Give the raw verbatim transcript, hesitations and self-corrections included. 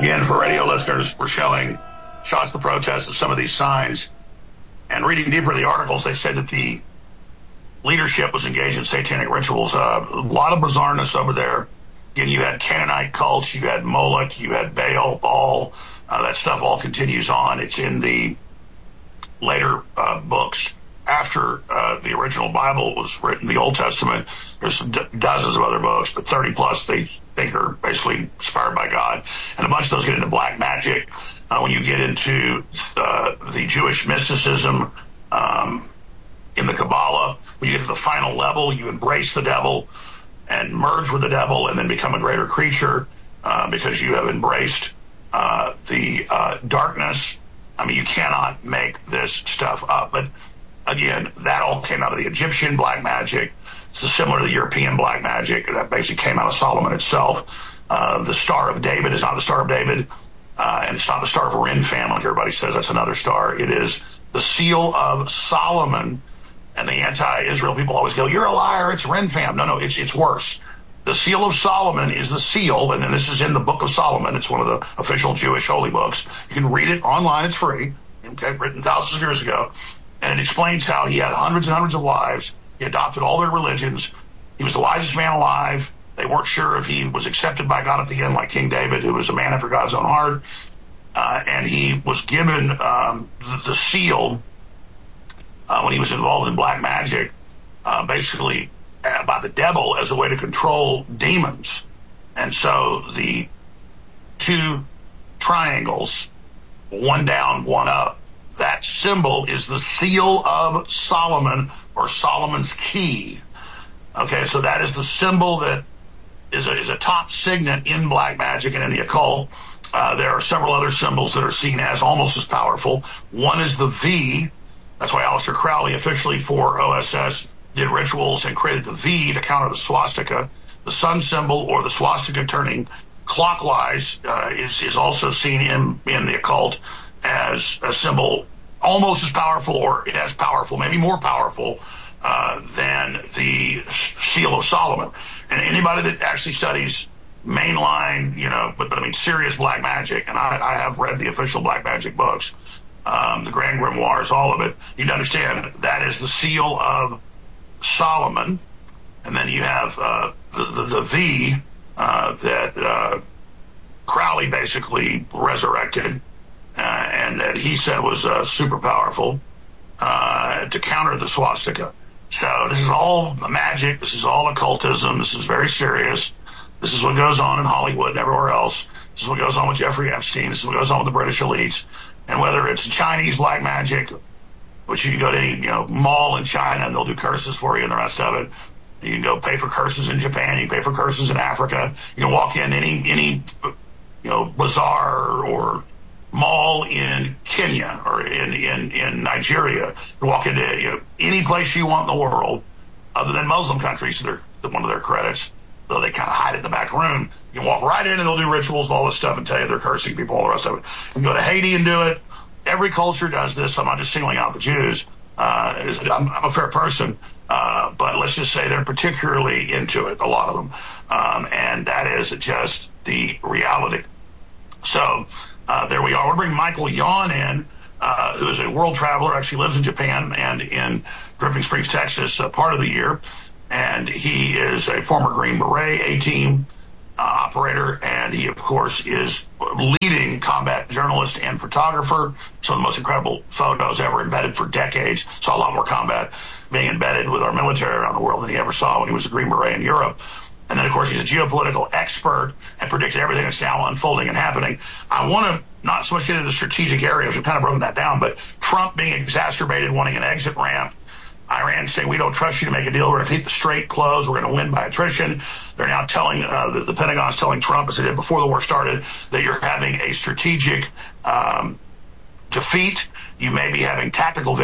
Again, for radio listeners, we're showing shots of the protests of some of these signs. And reading deeper in the articles, they said that the leadership was engaged in satanic rituals. Uh, a lot of bizarreness over there. Again, you had Canaanite cults, you had Moloch, you had Baal, Baal. Uh, that stuff all continues on. It's in the later uh, books after uh, the original Bible was written, the Old Testament. There's d- dozens of other books, but thirty plus they think are basically inspired by God. And a bunch of those get into black magic. Uh, when you get into uh, the Jewish mysticism um, in the Kabbalah, when you get to the final level, you embrace the devil and merge with the devil and then become a greater creature uh, because you have embraced uh, the uh, darkness. I mean, you cannot make this stuff up. But again, that all came out of the Egyptian black magic. It's similar to the European black magic. That basically came out of Solomon itself. Uh, the Star of David is not the Star of David. Uh, and it's not the Star of Ren family. Everybody says that's another star. It is the seal of Solomon. And the anti-Israel people always go, you're a liar, it's Ren fam. No, no, it's it's worse. The seal of Solomon is the seal, and then this is in the Book of Solomon. It's one of the official Jewish holy books. You can read it online. It's free. Okay, written thousands of years ago. And it explains how he had hundreds and hundreds of wives. He adopted all their religions. He was the wisest man alive. They weren't sure if he was accepted by God at the end, like King David, who was a man after God's own heart. Uh, and he was given um, the, the seal uh, when he was involved in black magic, uh, basically uh, by the devil as a way to control demons. And so the two triangles, one down, one up, that symbol is the seal of Solomon, or Solomon's key. Okay, so that is the symbol that is a, is a top signet in black magic and in the occult. Uh, there are several other symbols that are seen as almost as powerful. One is the V. That's why Aleister Crowley, officially for O S S, did rituals and created the V to counter the swastika. The sun symbol, or the swastika turning clockwise, uh, is, is also seen in, in the occult as a symbol almost as powerful, or as powerful, maybe more powerful, uh, than the seal of Solomon. And anybody that actually studies mainline, you know, but, but I mean serious black magic, and I, I have read the official black magic books, um, the Grand Grimoires, all of it, you'd understand that is the seal of Solomon. And then you have uh, the, the, the V uh, that uh, Crowley basically resurrected, uh, and that he said was uh, super powerful uh, to counter the swastika. So this is all magic. This is all occultism. This is very serious. This is what goes on in Hollywood and everywhere else. This is what goes on with Jeffrey Epstein. This is what goes on with the British elites. And whether it's Chinese black magic, which you can go to any you know mall in China and they'll do curses for you and the rest of it. You can go pay for curses in Japan. You can pay for curses in Africa. You can walk in any any you know bazaar or mall in Kenya or in, in, in Nigeria. You walk into you know, any place you want in the world, other than Muslim countries, they're one of their credits, though they kind of hide it in the back room. You can walk right in and they'll do rituals and all this stuff and tell you they're cursing people, all the rest of it. You can go to Haiti and do it. Every culture does this. I'm not just singling out the Jews. Uh, I'm, I'm a fair person, uh, but let's just say they're particularly into it, a lot of them. Um, and that is just the reality. So, Uh, there we are. We'll bring Michael Yon in, uh, who is a world traveler, actually lives in Japan and in Dripping Springs, Texas, uh, part of the year. And he is a former Green Beret A-team uh, operator, and he, of course, is leading combat journalist and photographer. Some of the most incredible photos ever embedded for decades. Saw a lot more combat being embedded with our military around the world than he ever saw when he was a Green Beret in Europe. And then, of course, he's a geopolitical expert and predicted everything that's now unfolding and happening. I want to not so much get into the strategic areas. We've kind of broken that down. But Trump being exacerbated, wanting an exit ramp. Iran saying, we don't trust you to make a deal. We're going to keep the strait closed. We're going to win by attrition. They're now telling, uh, the, the Pentagon's telling Trump, as they did before the war started, that you're having a strategic um, defeat. You may be having tactical